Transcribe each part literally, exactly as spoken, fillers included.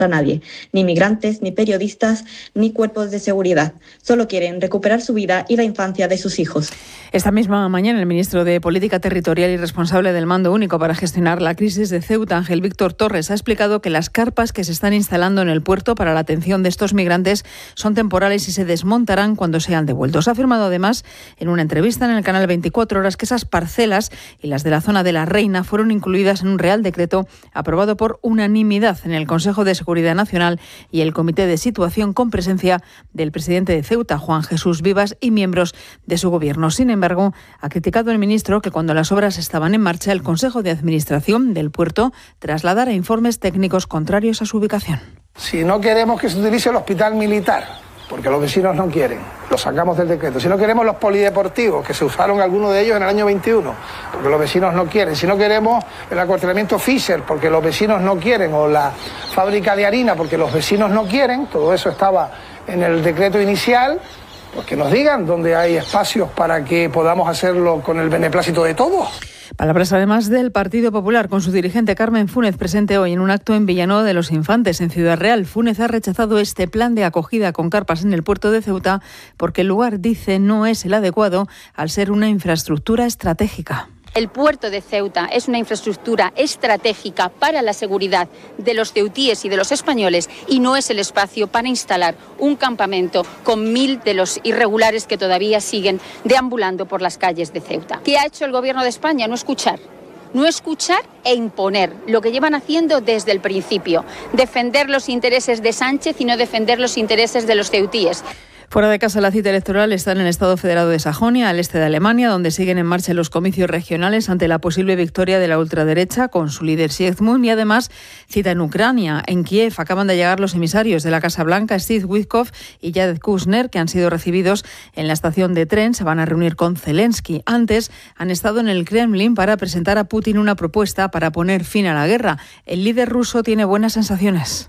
a nadie, ni migrantes, ni periodistas, ni cuerpos de seguridad. Solo quieren recuperar su vida y la infancia de sus hijos. Esta misma mañana, el ministro de Política Territorial y responsable del Mando Único para gestionar la crisis de Ceuta, Ángel Víctor Torres, ha explicado que las carpas que se están instalando en el puerto para la atención de estos migrantes son temporales y se desmontarán cuando sean devueltos. Ha afirmado además en una entrevista en el canal veinticuatro horas que esas parcelas y las de la zona de la Reina fueron incluidas en un Real Decreto aprobado por unanimidad en el Consejo de Seguridad Nacional y el Comité de Situación con presencia del presidente de Ceuta, Juan Jesús Vivas, y miembros de su gobierno. Sin embargo, ha criticado el ministro que cuando las obras estaban en marcha, el Consejo de Administración del puerto trasladara informes técnicos contrarios a su ubicación. Si no queremos que se utilice el hospital militar, porque los vecinos no quieren, lo sacamos del decreto. Si no queremos los polideportivos, que se usaron algunos de ellos en el año veintiuno, porque los vecinos no quieren. Si no queremos el acuartelamiento Fisher, porque los vecinos no quieren, o la fábrica de harina, porque los vecinos no quieren, todo eso estaba en el decreto inicial, pues que nos digan dónde hay espacios para que podamos hacerlo con el beneplácito de todos. Palabras además del Partido Popular, con su dirigente Carmen Fúnez presente hoy en un acto en Villanueva de los Infantes, en Ciudad Real. Fúnez ha rechazado este plan de acogida con carpas en el puerto de Ceuta porque el lugar, dice, no es el adecuado al ser una infraestructura estratégica. El puerto de Ceuta es una infraestructura estratégica para la seguridad de los ceutíes y de los españoles y no es el espacio para instalar un campamento con mil de los irregulares que todavía siguen deambulando por las calles de Ceuta. ¿Qué ha hecho el Gobierno de España? No escuchar. No escuchar e imponer, lo que llevan haciendo desde el principio. Defender los intereses de Sánchez y no defender los intereses de los ceutíes. Fuera de casa, la cita electoral está en el Estado Federado de Sajonia, al este de Alemania, donde siguen en marcha los comicios regionales ante la posible victoria de la ultraderecha con su líder Siegmund, y además cita en Ucrania. En Kiev acaban de llegar los emisarios de la Casa Blanca, Steve Witkoff y Jared Kushner, que han sido recibidos en la estación de tren. Se van a reunir con Zelensky. Antes han estado en el Kremlin para presentar a Putin una propuesta para poner fin a la guerra. El líder ruso tiene buenas sensaciones.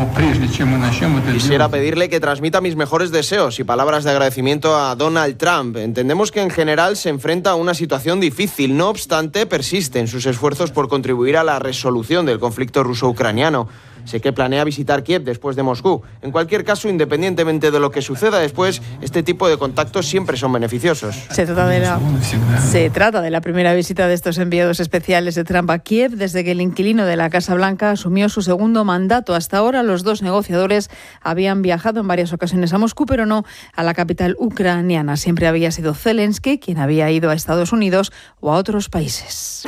Quisiera pedirle que transmita mis mejores deseos y palabras de agradecimiento a Donald Trump. Entendemos que en general se enfrenta a una situación difícil. No obstante, persiste en sus esfuerzos por contribuir a la resolución del conflicto ruso-ucraniano. Sé que planea visitar Kiev después de Moscú. En cualquier caso, independientemente de lo que suceda después, este tipo de contactos siempre son beneficiosos. Se trata de la, se trata de la primera visita de estos enviados especiales de Trump a Kiev desde que el inquilino de la Casa Blanca asumió su segundo mandato. Hasta ahora, los dos negociadores habían viajado en varias ocasiones a Moscú, pero no a la capital ucraniana. Siempre había sido Zelensky quien había ido a Estados Unidos o a otros países.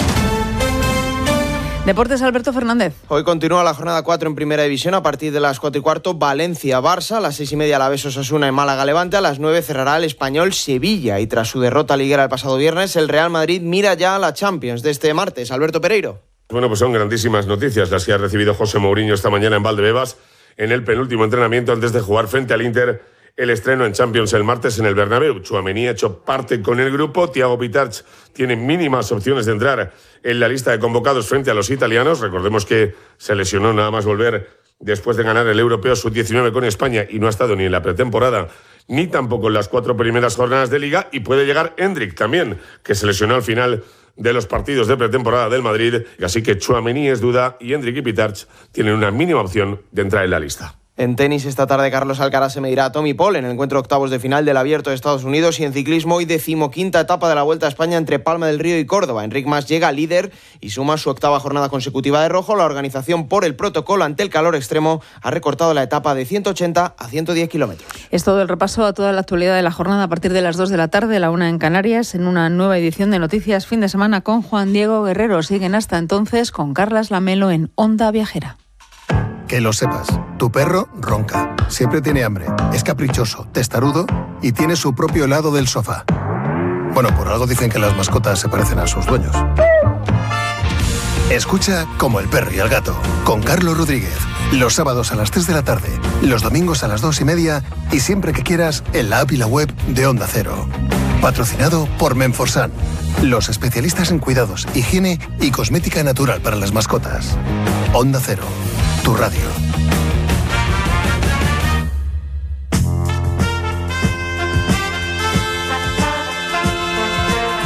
Deportes, Alberto Fernández. Hoy continúa la jornada cuatro en Primera División. A partir de las cuatro y cuarto, Valencia-Barça. A las seis y media, Alavés Osasuna en Málaga-Levante. A las nueve cerrará el Español-Sevilla. Y tras su derrota liguera el pasado viernes, el Real Madrid mira ya a la Champions de este martes. Alberto Pereiro. Bueno, pues son grandísimas noticias las que ha recibido José Mourinho esta mañana en Valdebebas, en el penúltimo entrenamiento antes de jugar frente al Inter el estreno en Champions el martes en el Bernabéu. Tchouaméni ha hecho parte con el grupo. Thiago Pitarch tiene mínimas opciones de entrar en la lista de convocados frente a los italianos. Recordemos que se lesionó nada más volver después de ganar el Europeo sub diecinueve con España y no ha estado ni en la pretemporada ni tampoco en las cuatro primeras jornadas de Liga. Y puede llegar Endrick también, que se lesionó al final de los partidos de pretemporada del Madrid. Así que Tchouaméni es duda y Endrick y Pitarch tienen una mínima opción de entrar en la lista. En tenis esta tarde Carlos Alcaraz se medirá a Tommy Paul en el encuentro octavos de final del Abierto de Estados Unidos, y en ciclismo hoy decimoquinta etapa de la Vuelta a España entre Palma del Río y Córdoba. Enric Mas llega líder y suma su octava jornada consecutiva de rojo. La organización, por el protocolo ante el calor extremo, ha recortado la etapa de ciento ochenta a ciento diez kilómetros. Es todo el repaso a toda la actualidad de la jornada a partir de las dos de la tarde, la una en Canarias, en una nueva edición de Noticias Fin de Semana con Juan Diego Guerrero. Siguen hasta entonces con Carlas Lamelo en Onda Viajera. Que lo sepas, tu perro ronca, siempre tiene hambre, es caprichoso, testarudo y tiene su propio helado del sofá. Bueno, por algo dicen que las mascotas se parecen a sus dueños. Escucha Como el perro y el gato, con Carlos Rodríguez, los sábados a las tres de la tarde, los domingos a las dos y media y siempre que quieras en la app y la web de Onda Cero. Patrocinado por Menforsan, los especialistas en cuidados, higiene y cosmética natural para las mascotas. Onda Cero, tu radio.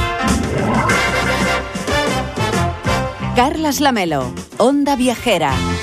Carlas Lamelo, Onda Viajera.